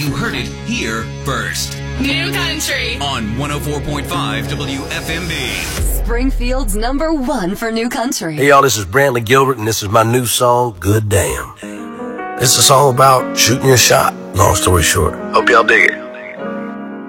You heard it here first. New Country On 104.5 WFMB. Springfield's #1 for New Country. Hey y'all, this is Brantley Gilbert and this is my new song, Good Damn. It's a song about shooting your shot, long story short. Hope y'all dig it.